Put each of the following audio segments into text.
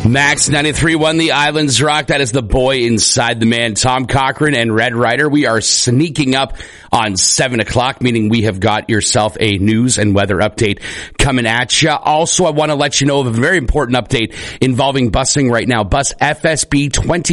Max 93.1, the Islands Rock. That is the boy inside the man, Tom Cochran and Red Ryder. We are sneaking up on 7 o'clock, meaning we have got yourself a news and weather update coming at you. Also, I want to let you know of a very important update involving busing right now. Bus FSB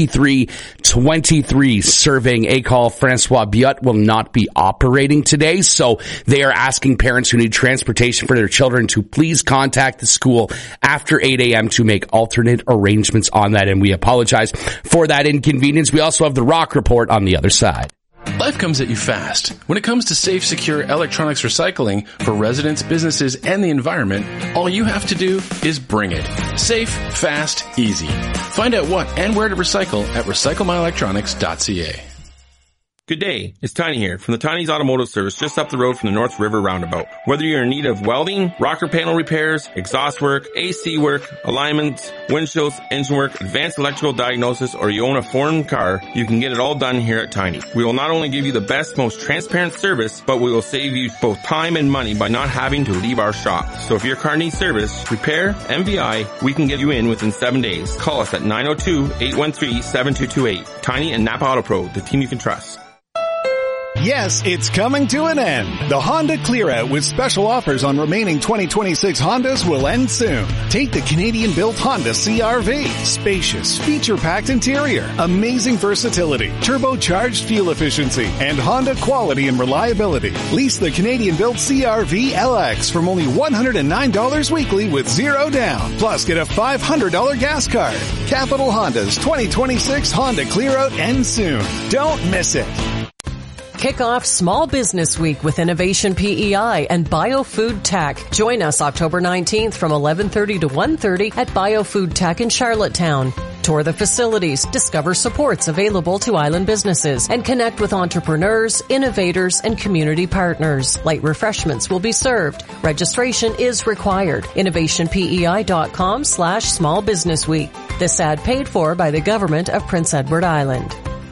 2323 serving École François Biot will not be operating today, so they are asking parents who need transportation for their children to please contact the school after 8 a.m. to make alternate arrangements on that, and we apologize for that inconvenience. We also have the Rock Report on the other side. Life comes at you fast. When it comes to safe, secure electronics recycling for residents, businesses, and the environment, all you have to do is bring it. Safe, fast, easy. Find out what and where to recycle at recyclemyelectronics.ca. Good day, it's Tiny here from the Tiny's Automotive Service just up the road from the North River Roundabout. Whether you're in need of welding, rocker panel repairs, exhaust work, AC work, alignments, windshields, engine work, advanced electrical diagnosis, or you own a foreign car, you can get it all done here at Tiny. We will not only give you the best, most transparent service, but we will save you both time and money by not having to leave our shop. So if your car needs service, repair, MVI, we can get you in within 7 days. Call us at 902-813-7228. Tiny and Napa Auto Pro, the team you can trust. Yes, it's coming to an end. The Honda Clear Out with special offers on remaining 2026 Hondas will end soon. Take the Canadian-built Honda CR-V. Spacious, feature-packed interior, amazing versatility, turbocharged fuel efficiency, and Honda quality and reliability. Lease the Canadian-built CR-V LX from only $109 weekly with zero down. Plus, get a $500 gas card. Capital Honda's 2026 Honda Clear Out ends soon. Don't miss it. Kick off Small Business Week with Innovation PEI and BioFood Tech. Join us October 19th from 11:30 to 1:30 at BioFood Tech in Charlottetown. Tour the facilities, discover supports available to island businesses, and connect with entrepreneurs, innovators, and community partners. Light refreshments will be served. Registration is required. InnovationPEI.com/Small Business Week. This ad paid for by the Government of Prince Edward Island.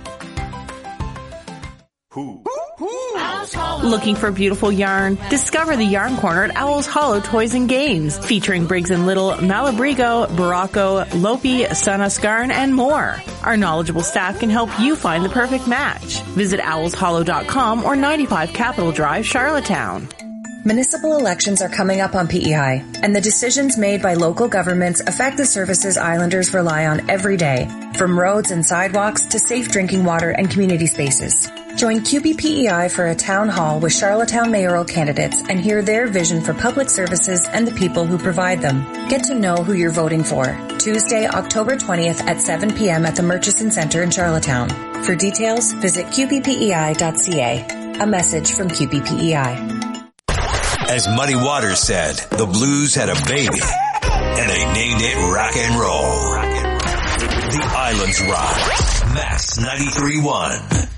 Looking for beautiful yarn? Discover the Yarn Corner at Owl's Hollow Toys and Games, featuring Briggs & Little, Malabrigo, Barocco, Lopi, Sanas Garn, and more. Our knowledgeable staff can help you find the perfect match. Visit owlshollow.com or 95 Capitol Drive, Charlottetown. Municipal elections are coming up on PEI, and the decisions made by local governments affect the services Islanders rely on every day, from roads and sidewalks to safe drinking water and community spaces. Join QBPEI for a town hall with Charlottetown mayoral candidates and hear their vision for public services and the people who provide them. Get to know who you're voting for. Tuesday, October 20th at 7 p.m. at the Murchison Centre in Charlottetown. For details, visit qbpei.ca. A message from QBPEI. As Muddy Waters said, the Blues had a baby, and they named it rock and roll. The Islands Rock. Max 93.1.